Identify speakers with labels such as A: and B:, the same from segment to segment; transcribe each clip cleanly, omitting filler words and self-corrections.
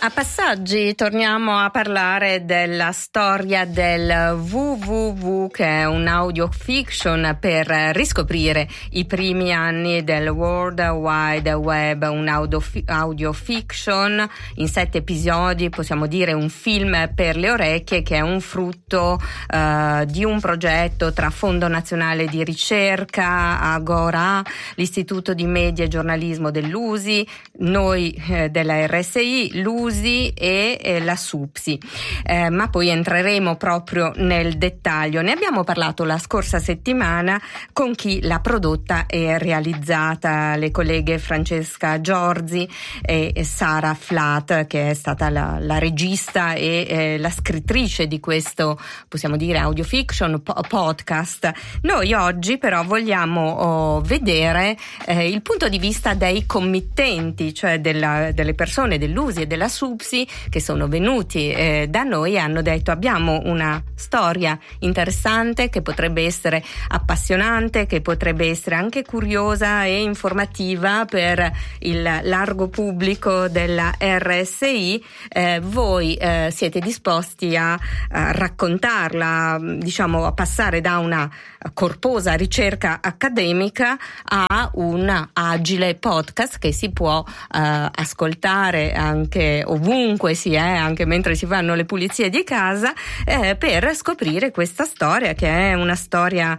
A: A Passaggi torniamo a parlare della storia del WWW, che è un audio fiction per riscoprire i primi anni del World Wide Web, un audio fiction in 7 episodi, possiamo dire un film per le orecchie, che è un frutto di un progetto tra Fondo Nazionale di Ricerca, Agora, l'Istituto di Media e Giornalismo dell'USI, noi della RSI, l'USI e la SUPSI, ma poi entreremo proprio nel dettaglio. Ne abbiamo parlato la scorsa settimana con chi l'ha prodotta e realizzata, le colleghe Francesca Giorzi e Sara Flat, che è stata la regista e la scrittrice di questo, possiamo dire, audio fiction podcast. Noi oggi però vogliamo vedere il punto di vista dei committenti, cioè delle persone dell'USI e della SUPSI, che sono venuti da noi e hanno detto: abbiamo una storia interessante che potrebbe essere appassionante, che potrebbe essere anche curiosa e informativa per il largo pubblico della RSI. Voi siete disposti a raccontarla, diciamo, a passare da una corposa ricerca accademica a un agile podcast che si può ascoltare anche ovunque si è, anche mentre si fanno le pulizie di casa, per scoprire questa storia, che è una storia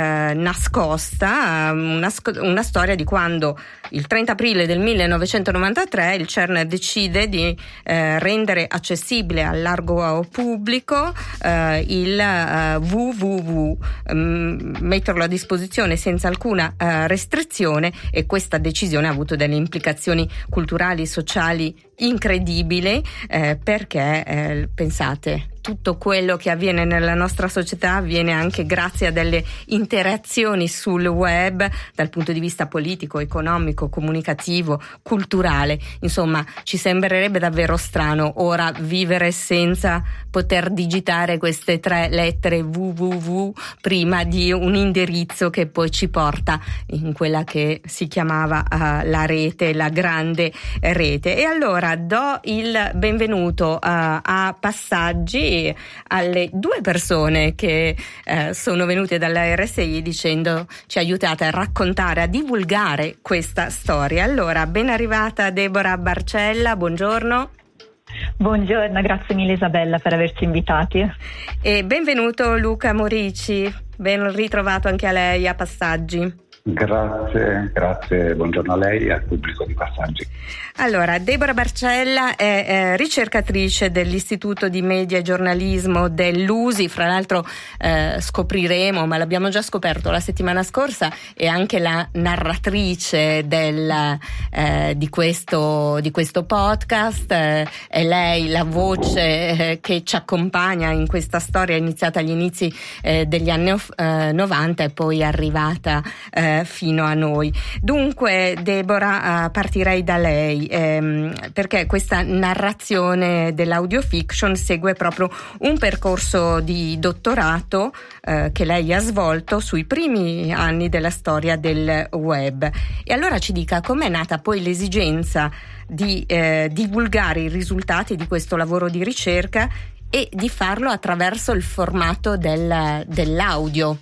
A: nascosta, una storia di quando il 30 aprile del 1993 il CERN decide di rendere accessibile al largo pubblico il WWW, metterlo a disposizione senza alcuna restrizione, e questa decisione ha avuto delle implicazioni culturali e sociali incredibili, perché pensate, tutto quello che avviene nella nostra società avviene anche grazie a delle interazioni sul web, dal punto di vista politico, economico, comunicativo, culturale. Insomma, ci sembrerebbe davvero strano ora vivere senza poter digitare queste 3 lettere www prima di un indirizzo che poi ci porta in quella che si chiamava la rete, la grande rete. E allora do il benvenuto a Passaggi alle 2 persone che sono venute dalla RSI dicendo: ci aiutate a raccontare, a divulgare questa storia. Allora, ben arrivata Deborah Barcella, buongiorno.
B: Buongiorno, grazie mille Isabella per averci invitati.
A: E benvenuto Luca Morici, ben ritrovato anche a lei a Passaggi.
C: Grazie, buongiorno a lei e al pubblico di Passaggi.
A: Allora, Deborah Barcella è ricercatrice dell'Istituto di Media e Giornalismo dell'USI, fra l'altro scopriremo, ma l'abbiamo già scoperto la settimana scorsa, è anche la narratrice di questo podcast, è lei la voce che ci accompagna in questa storia iniziata agli inizi degli anni 90 e poi arrivata fino a noi. Dunque, Deborah, partirei da lei, perché questa narrazione dell'audiofiction segue proprio un percorso di dottorato che lei ha svolto sui primi anni della storia del web. E allora ci dica com'è nata poi l'esigenza di divulgare i risultati di questo lavoro di ricerca e di farlo attraverso il formato dell'audio.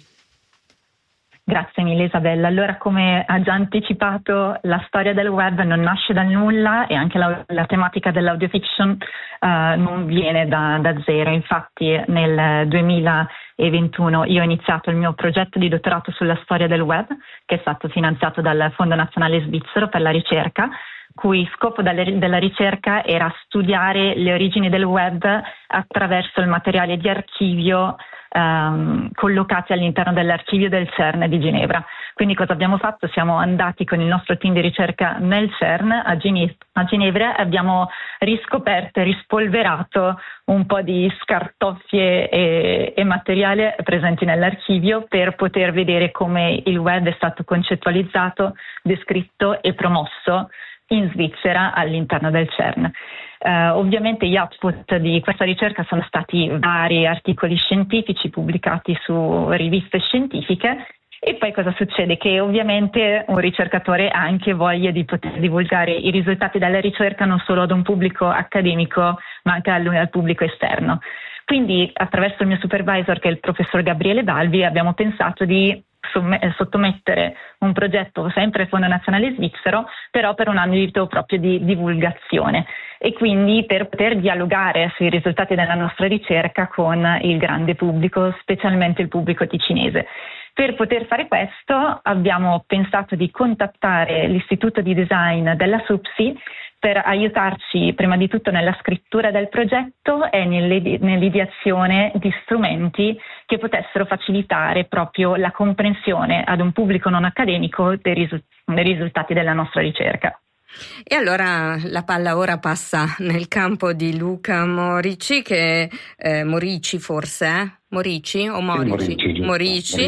B: Grazie mille Isabella. Allora, come ha già anticipato, la storia del web non nasce dal nulla e anche la tematica dell'audiofiction non viene da zero. Infatti nel 2021 io ho iniziato il mio progetto di dottorato sulla storia del web, che è stato finanziato dal Fondo Nazionale Svizzero per la ricerca, cui scopo della ricerca era studiare le origini del web attraverso il materiale di archivio collocati all'interno dell'archivio del CERN di Ginevra. Quindi cosa abbiamo fatto? Siamo andati con il nostro team di ricerca nel CERN a Ginevra e abbiamo riscoperto e rispolverato un po' di scartoffie e materiale presenti nell'archivio per poter vedere come il web è stato concettualizzato, descritto e promosso in Svizzera all'interno del CERN. Ovviamente gli output di questa ricerca sono stati vari articoli scientifici pubblicati su riviste scientifiche E poi cosa succede? Che ovviamente un ricercatore ha anche voglia di poter divulgare i risultati della ricerca non solo ad un pubblico accademico, ma anche al pubblico esterno. Quindi attraverso il mio supervisor, che è il professor Gabriele Balbi, abbiamo pensato di sottomettere un progetto sempre Fondo Nazionale Svizzero, però per un ambito proprio di divulgazione, e quindi per poter dialogare sui risultati della nostra ricerca con il grande pubblico, specialmente il pubblico ticinese. Per poter fare questo abbiamo pensato di contattare l'Istituto di Design della SUPSI per aiutarci prima di tutto nella scrittura del progetto e nell'ideazione di strumenti che potessero facilitare proprio la comprensione ad un pubblico non accademico dei risultati della nostra ricerca.
A: E allora la palla ora passa nel campo di Luca Morici, che Morici forse, Morici o Morici? Morici,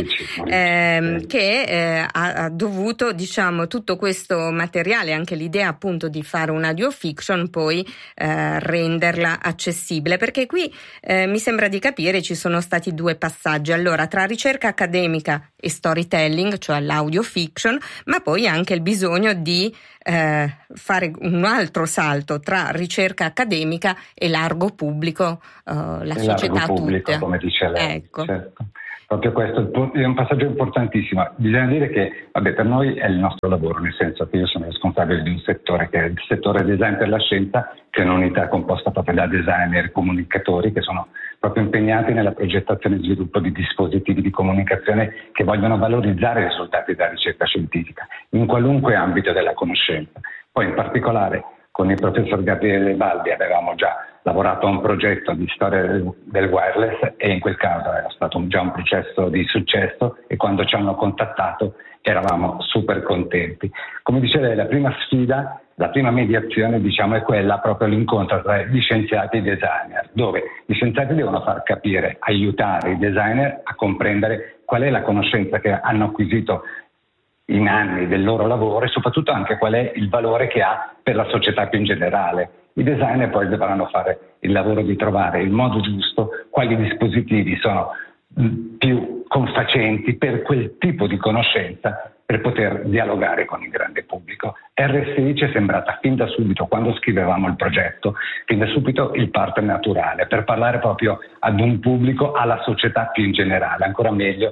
A: che ha dovuto, diciamo, tutto questo materiale, anche l'idea appunto di fare un audio fiction, poi renderla accessibile, perché qui mi sembra di capire ci sono stati due passaggi, allora tra ricerca accademica e storytelling, cioè l'audio fiction, ma poi anche il bisogno di fare un altro salto tra ricerca accademica e largo pubblico, la società tutta,
C: come dice lei.
A: Ecco.
C: Certo. Proprio questo è un passaggio importantissimo. Bisogna dire che per noi è il nostro lavoro, nel senso che io sono responsabile di un settore che è il settore design per la scienza, che è un'unità composta proprio da designer e comunicatori che sono proprio impegnati nella progettazione e sviluppo di dispositivi di comunicazione che vogliono valorizzare i risultati della ricerca scientifica in qualunque ambito della conoscenza. Poi in particolare con il professor Gabriele Balbi avevamo già lavorato a un progetto di storia del wireless e in quel caso era stato già un processo di successo e quando ci hanno contattato eravamo super contenti. Come dice lei, la prima sfida, la prima mediazione diciamo è quella proprio l'incontro tra gli scienziati e i designer, dove gli scienziati devono far capire, aiutare i designer a comprendere qual è la conoscenza che hanno acquisito in anni del loro lavoro e soprattutto anche qual è il valore che ha per la società più in generale. I designer poi dovranno fare il lavoro di trovare il modo giusto, quali dispositivi sono più confacenti per quel tipo di conoscenza per poter dialogare con il grande pubblico. RSI ci è sembrata fin da subito, quando scrivevamo il progetto, fin da subito il partner naturale per parlare proprio ad un pubblico, alla società più in generale, ancora meglio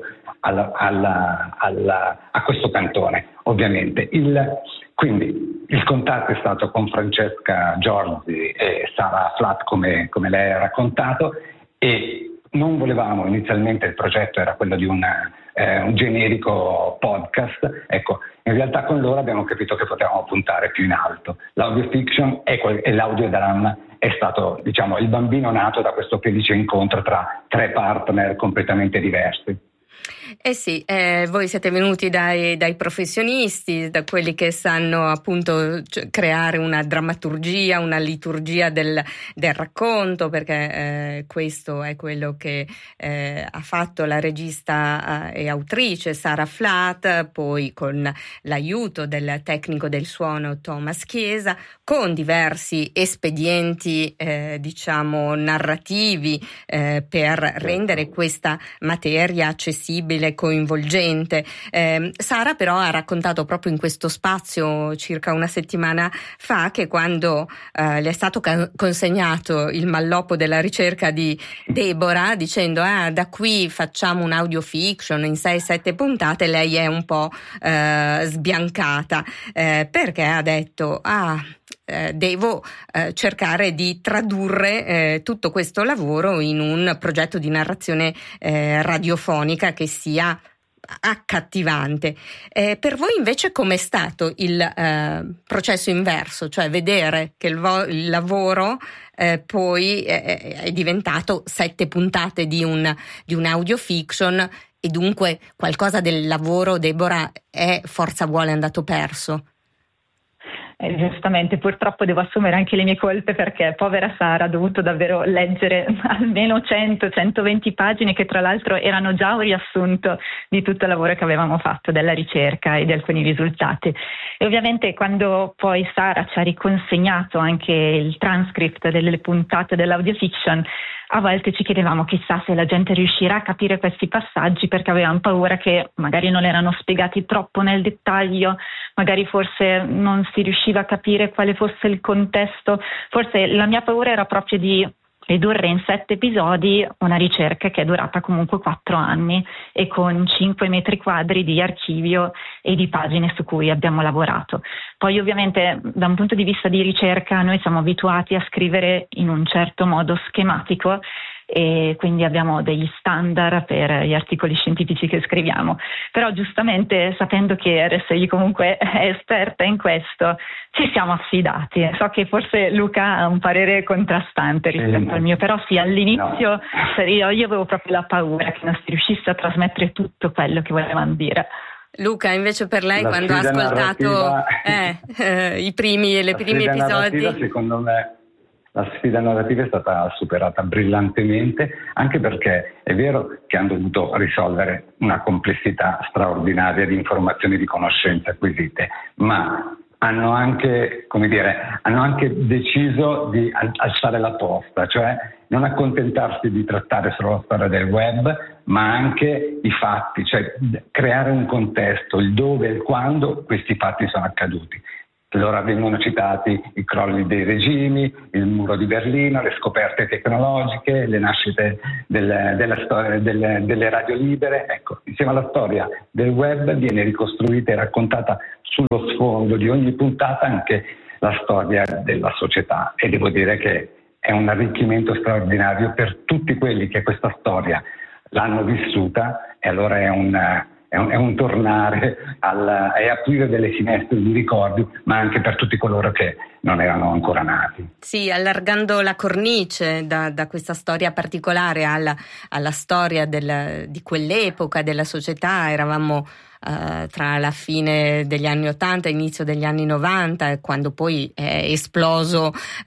C: a questo cantone, ovviamente. Quindi il contatto è stato con Francesca Giorgi e Sara Flatt, come lei ha raccontato, e non volevamo, inizialmente il progetto era quello di un generico podcast, ecco, in realtà con loro abbiamo capito che potevamo puntare più in alto. L'audio fiction e l'audiodramma è stato, diciamo, il bambino nato da questo felice incontro tra tre partner completamente diversi.
A: Eh sì, voi siete venuti dai professionisti, da quelli che sanno appunto creare una drammaturgia, una liturgia del racconto, perché questo è quello che ha fatto la regista e autrice Sara Flatt, poi con l'aiuto del tecnico del suono Thomas Chiesa, con diversi espedienti diciamo narrativi per rendere questa materia accessibile, coinvolgente. Sara però ha raccontato proprio in questo spazio circa una settimana fa che quando le è stato consegnato il malloppo della ricerca di Deborah dicendo da qui facciamo un audio fiction in 6-7 puntate, lei è un po' sbiancata perché ha detto devo cercare di tradurre tutto questo lavoro in un progetto di narrazione radiofonica che sia accattivante. Per voi invece com'è stato il processo inverso, cioè vedere che il lavoro poi è diventato 7 puntate di un audio fiction e dunque qualcosa del lavoro, Deborah, forza vuole andato perso?
B: Giustamente, purtroppo devo assumere anche le mie colpe, perché povera Sara ha dovuto davvero leggere almeno 100-120 pagine, che tra l'altro erano già un riassunto di tutto il lavoro che avevamo fatto, della ricerca e di alcuni risultati. E ovviamente quando poi Sara ci ha riconsegnato anche il transcript delle puntate dell'audiofiction, a volte ci chiedevamo chissà se la gente riuscirà a capire questi passaggi, perché avevamo paura che magari non erano spiegati troppo nel dettaglio, magari forse non si riusciva a capire quale fosse il contesto. Forse la mia paura era proprio di ridurre in 7 episodi una ricerca che è durata comunque 4 anni e con 5 metri quadri di archivio e di pagine su cui abbiamo lavorato. Poi ovviamente da un punto di vista di ricerca noi siamo abituati a scrivere in un certo modo schematico, e quindi abbiamo degli standard per gli articoli scientifici che scriviamo. Però giustamente, sapendo che RSI comunque è esperta in questo, ci siamo affidati. So che forse Luca ha un parere contrastante rispetto al mio, però sì, all'inizio io avevo proprio la paura che non si riuscisse a trasmettere tutto quello che volevamo dire.
A: Luca, invece per lei, quando ha ascoltato le primi episodi...
C: Secondo me la sfida narrativa è stata superata brillantemente, anche perché è vero che hanno dovuto risolvere una complessità straordinaria di informazioni e di conoscenze acquisite, ma hanno anche deciso di alzare la posta, cioè non accontentarsi di trattare solo la storia del web, ma anche i fatti, cioè creare un contesto, il dove e il quando questi fatti sono accaduti. Allora vengono citati i crolli dei regimi, il muro di Berlino, le scoperte tecnologiche, le nascite della storia delle radio libere. Ecco, insieme alla storia del web viene ricostruita e raccontata sullo sfondo di ogni puntata anche la storia della società, e devo dire che è un arricchimento straordinario per tutti quelli che questa storia l'hanno vissuta, e allora è un tornare e aprire delle finestre di ricordi, ma anche per tutti coloro che non erano ancora nati.
A: Sì, allargando la cornice da questa storia particolare alla storia di quell'epoca della società. Eravamo tra la fine degli anni 80 e inizio degli anni 90, quando poi è esploso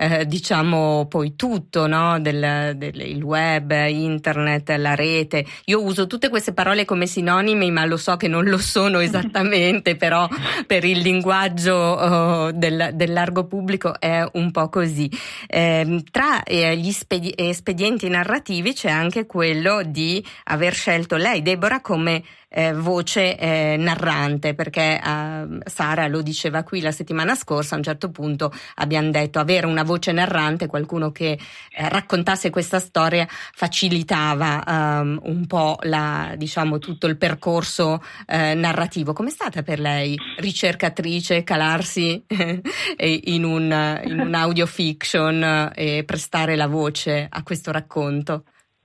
A: poi tutto, no? Il web, internet, la rete. Io uso tutte queste parole come sinonimi, ma lo so che non lo sono esattamente, però per il linguaggio del largo pubblico è un po' così. Tra gli espedienti narrativi c'è anche quello di aver scelto lei, Deborah, come voce narrante, perché Sara lo diceva qui la settimana scorsa, a un certo punto abbiamo detto avere una voce narrante, qualcuno che raccontasse questa storia, facilitava un po' tutto il percorso narrativo. Com'è stata per lei, ricercatrice, calarsi in un audiofiction e prestare la voce a questo racconto?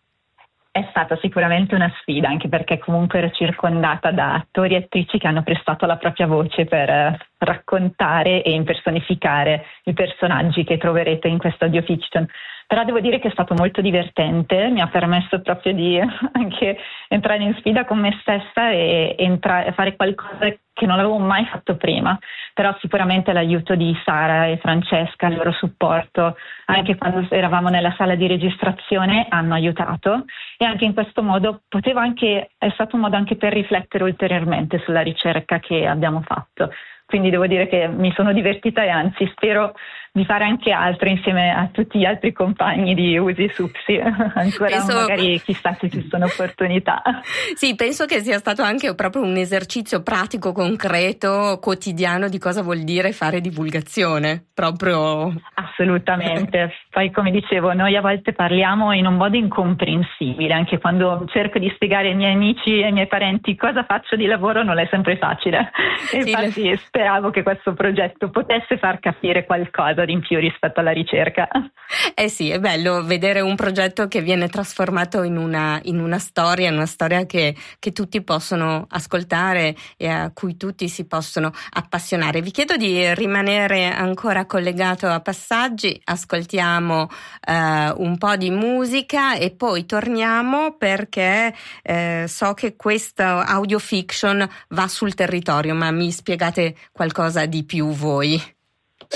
B: È stata sicuramente una sfida, anche perché comunque ero circondata da attori e attrici che hanno prestato la propria voce per raccontare e impersonificare i personaggi che troverete in questa audiofiction. Però devo dire che è stato molto divertente, mi ha permesso proprio di anche entrare in sfida con me stessa e fare qualcosa che non avevo mai fatto prima. Però sicuramente l'aiuto di Sara e Francesca, il loro supporto, anche quando eravamo nella sala di registrazione, hanno aiutato, e anche in questo modo è stato un modo anche per riflettere ulteriormente sulla ricerca che abbiamo fatto. Quindi devo dire che mi sono divertita, e anzi spero di fare anche altro insieme a tutti gli altri compagni di Usi Supsi. Magari chissà se ci sono opportunità.
A: Sì, penso che sia stato anche proprio un esercizio pratico, concreto, quotidiano di cosa vuol dire fare divulgazione. Proprio.
B: Assolutamente. Poi, come dicevo, noi a volte parliamo in un modo incomprensibile, anche quando cerco di spiegare ai miei amici e ai miei parenti cosa faccio di lavoro non è sempre facile. Infatti speravo che questo progetto potesse far capire qualcosa di in più rispetto alla ricerca.
A: Sì, è bello vedere un progetto che viene trasformato in una storia che tutti possono ascoltare e a cui tutti si possono appassionare. Vi chiedo di rimanere ancora collegato a Passaggi, ascoltiamo un po' di musica e poi torniamo, perché so che questa audiofiction va sul territorio, ma mi spiegate qualcosa di più voi?